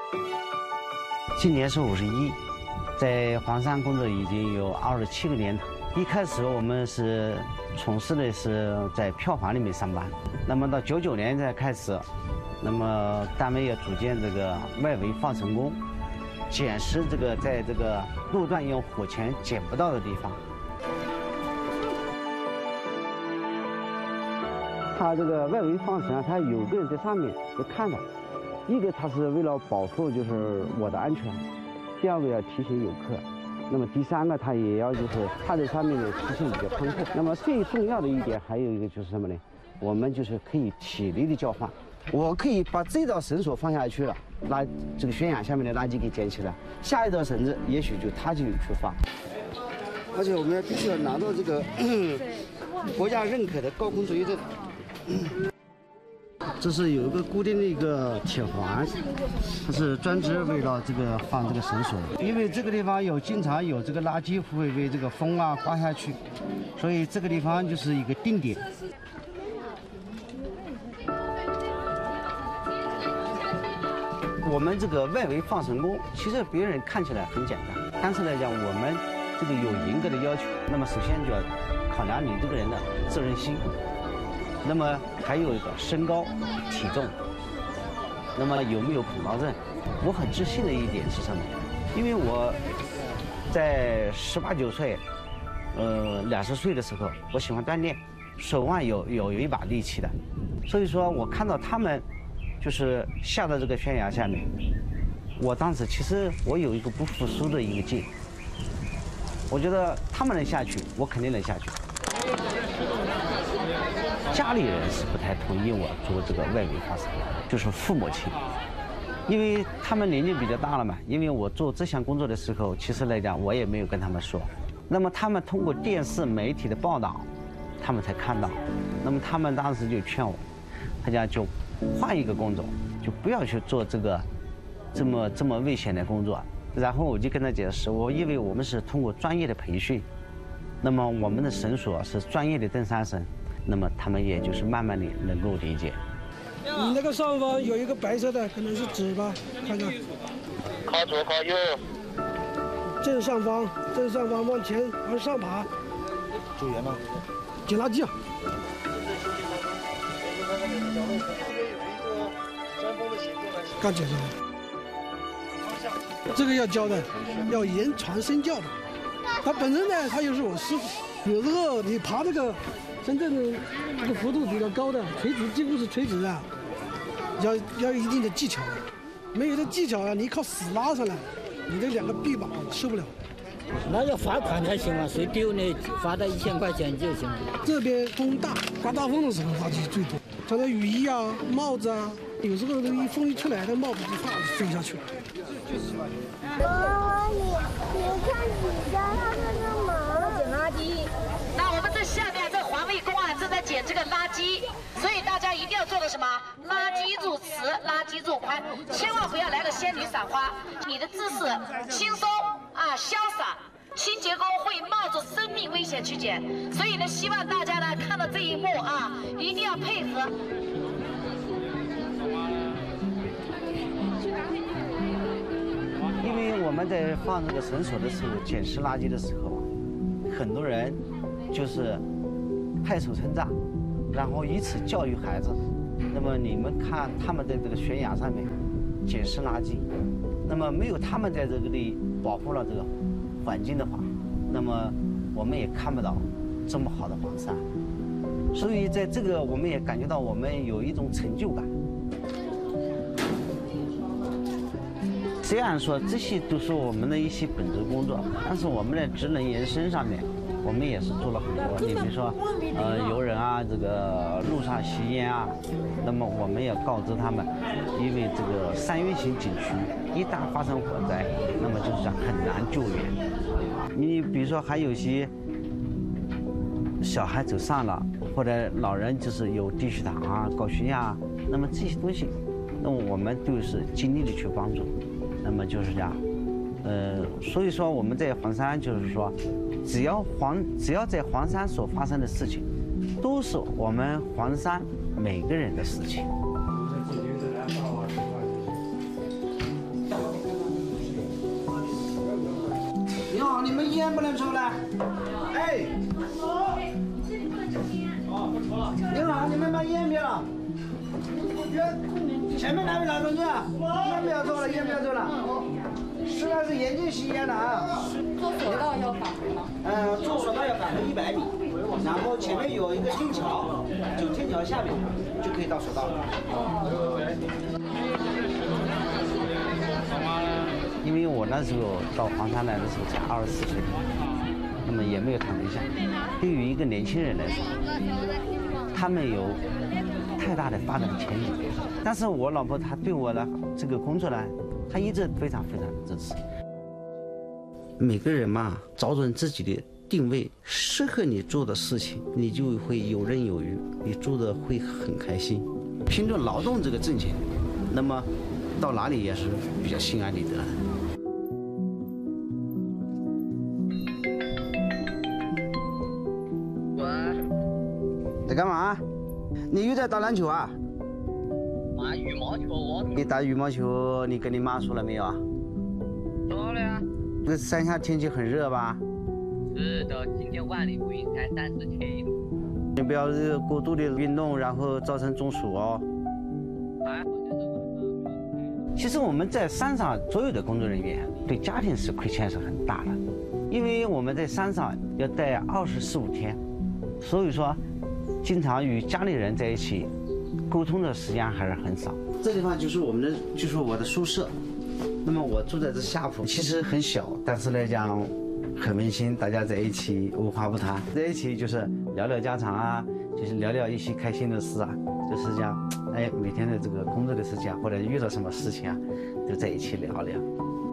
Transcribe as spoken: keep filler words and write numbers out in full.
今年是五十一，在黄山工作已经有二十七个年头。一开始我们是从事的是在票房里面上班，那么到九九年才开始，那么单位要组建这个外围放绳工，检视这个在这个路段用火钳剪不到的地方。它这个外围放绳，它有个人在上面就看着。一个，它是为了保护就是我的安全；第二个要提醒游客；那么第三个，它也要就是它在上面的时间比较丰富。那么最重要的一点还有一个就是什么呢？我们就是可以体力的交换。我可以把这道绳索放下去了，把这个悬崖下面的垃圾给捡起来，下一道绳子也许就他就有去放。而且我们必须要拿到这个国家认可的高空作业证。这是有一个固定的一个铁环，它是专职为了这个放这个绳索的。因为这个地方有经常有这个垃圾会被这个风啊刮下去，所以这个地方就是一个定点。我们这个外围放绳工，其实别人看起来很简单，但是来讲我们这个有严格的要求。那么首先就要考量你这个人的责任心。那么还有一个身高、体重，那么有没有恐高症？我很自信的一点是什么？因为我在十八九岁，呃，两十岁的时候，我喜欢锻炼，手腕有有有一把力气的，所以说我看到他们就是下到这个悬崖下面，我当时其实我有一个不服输的一个劲，我觉得他们能下去，我肯定能下去。家里人是不太同意我做这个外围放绳，就是父母亲，因为他们年纪比较大了嘛。因为我做这项工作的时候，其实来讲我也没有跟他们说。那么他们通过电视媒体的报道，他们才看到。那么他们当时就劝我，他讲就换一个工作，就不要去做这个这么这么危险的工作。然后我就跟他解释，我因为我们是通过专业的培训，那么我们的绳索是专业的登山绳。那么他们也就是慢慢的能够理解。 你那个上方有一个白色的，可能是纸吧？看看。 靠左靠右。 正上方，正上方往前往上爬。 救援吗？ 捡垃圾啊。刚捡上来。这个要教的，要言传身教的。他本身呢，他又是我师傅。有时候你爬这个。真正的这个幅度比较高的，垂直几乎是垂直的，要要有一定的技巧的，没有这技巧啊，你靠死拉上来，你这两个臂膀受不了。 那要罚款才行啊，谁丢呢？罚他一千块钱就行了。 这边风大，刮大风的时候垃圾最多，穿的雨衣啊、帽子啊，有时候这一风一出来，那帽子就唰就飞下去了。 妈，你你看底下他在干嘛？ 捡垃圾。那我们这下面这环卫工啊正在捡这个垃圾，所以大家一定要做个什么？垃圾入池，垃圾入筐，千万不要来个仙女散花。你的姿势轻松啊，潇洒。清洁工会冒着生命危险去捡，所以呢，希望大家呢看到这一幕啊，一定要配合。 因为我们在放这个绳索的时候，捡拾垃圾的时候，很多人就是拍手称赞，然后以此教育孩子。那么你们看他们在这个悬崖上面捡拾垃圾，那么没有他们在这个里保护了这个环境的话，那么我们也看不到这么好的黄山。所以在这个我们也感觉到我们有一种成就感。虽然说这些都是我们的一些本职工作，但是我们的职能延伸上面，我们也是做了很多。你比如说，呃，游人啊，这个路上吸烟啊，那么我们也告知他们，因为这个山岳型景区一旦发生火灾，那么就是讲很难救援。你比如说还有些小孩走散了，或者老人就是有低血糖啊、高血压啊，那么这些东西，那么我们都是尽力的去帮助。那么就是这样，呃，所以说我们在黄山就是说，只要黄只要在黄山所发生的事情，都是我们黄山每个人的事情。 烟不能抽了。哎，你好，你们把烟灭了。前面那位老同志，烟不要抽了，烟不要抽了。实在是严禁吸烟的啊。 坐索道要返回吗？ 呃，坐索道要返回一百米，然后前面有一个天桥，就天桥下面就可以到索道了。因为我那时候到黄山来的时候才二十四岁，那么也没有谈对象。对于一个年轻人来说，他们有太大的发展前景。但是我老婆她对我的这个工作呢，她一直非常非常支持。每个人嘛，找准自己的定位，适合你做的事情，你就会游刃有余，你做的会很开心。凭着劳动这个挣钱，那么到哪里也是比较心安理得的。在干嘛？你又在打篮球啊？ 打羽毛球，我。 你打羽毛球，你跟你妈说了没有啊？ 说了呀。 这山下天气很热吧？ 是的，今天万里无云才三十七度。 你不要过度的运动，然后造成中暑哦。 还好就是晚上。 其实我们在山上所有的工作人员对家庭是亏欠是很大的，因为我们在山上要待二十四五天，所以说经常与家里人在一起沟通的时间还是很少。这地方就是我们的，就是我的宿舍。那么我住在这下铺，其实很小，但是来讲很温馨，大家在一起无话不谈，在一起就是聊聊家常啊，就是聊聊一些开心的事啊，就是讲，哎，每天的这个工作的事情啊，或者遇到什么事情啊，就在一起聊聊。